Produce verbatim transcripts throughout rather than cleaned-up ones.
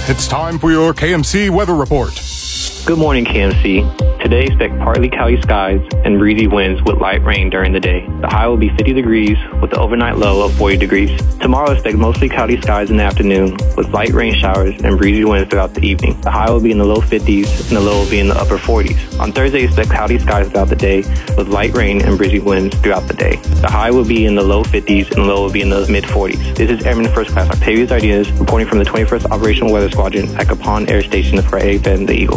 It's time for your K M C weather report. Good morning, K M C. Today, expect partly cloudy skies and breezy winds with light rain during the day. The high will be fifty degrees with the overnight low of forty degrees. Tomorrow, expect mostly cloudy skies in the afternoon with light rain showers and breezy winds throughout the evening. The high will be in the low fifties and the low will be in the upper forties. On Thursday, expect cloudy skies throughout the day with light rain and breezy winds throughout the day. The high will be in the low fifties and the low will be in the mid forties. This is Airman First Class Octavius Ardinas reporting from the twenty-first Operational Weather Squadron at Capon Air Station for A F N The Eagle.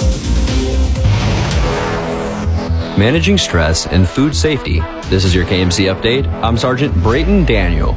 Managing stress and food safety. This is your K M C update. I'm Sergeant Brayton Daniel.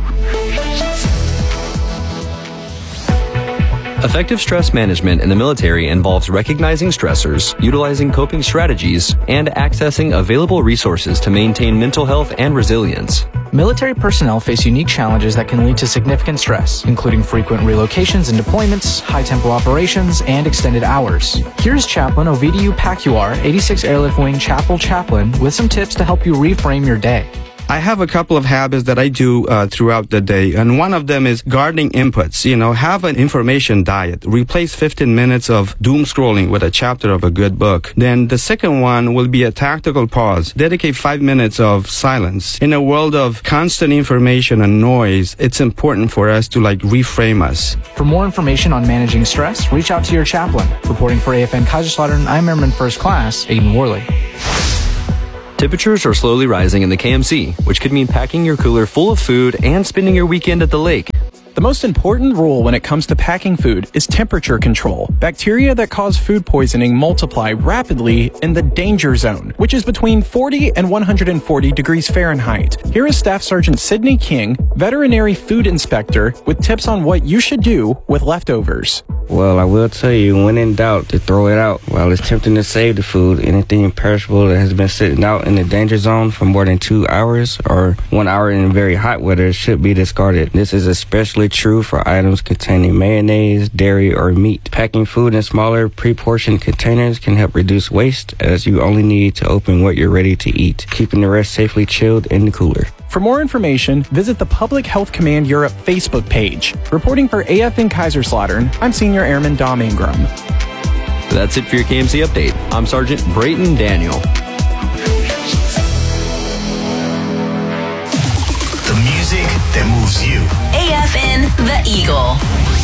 Effective stress management in the military involves recognizing stressors, utilizing coping strategies, and accessing available resources to maintain mental health and resilience. Military personnel face unique challenges that can lead to significant stress, including frequent relocations and deployments, high-tempo operations, and extended hours. Here's Chaplain Ovidiu Pacuar, eighty-sixth Airlift Wing Chapel Chaplain, with some tips to help you reframe your day. I have a couple of habits that I do uh, throughout the day, and one of them is gardening inputs. You know, have an information diet. Replace fifteen minutes of doom scrolling with a chapter of a good book. Then the second one will be a tactical pause. Dedicate five minutes of silence. In a world of constant information and noise, it's important for us to like reframe us. For more information on managing stress, reach out to your chaplain. Reporting for A F N Kaiserslautern, I'm Airman First Class Aiden Worley. Temperatures are slowly rising in the K M C, which could mean packing your cooler full of food and spending your weekend at the lake. The most important rule when it comes to packing food is temperature control. Bacteria that cause food poisoning multiply rapidly in the danger zone, which is between forty and one hundred forty degrees Fahrenheit. Here is Staff Sergeant Sidney King, veterinary food inspector, with tips on what you should do with leftovers. Well, I will tell you, when in doubt, to throw it out. While it's tempting to save the food, anything perishable that has been sitting out in the danger zone for more than two hours or one hour in very hot weather should be discarded. This is especially true for items containing mayonnaise, dairy, or meat. Packing food in smaller, pre-portioned containers can help reduce waste, as you only need to open what you're ready to eat, keeping the rest safely chilled in the cooler. For more information, visit the Public Health Command Europe Facebook page. Reporting for A F N Kaiserslautern, I'm Senior Airman Dom Ingram. That's it for your K M C update. I'm Sergeant Brayton Daniel. The music that moves you. A F N The Eagle.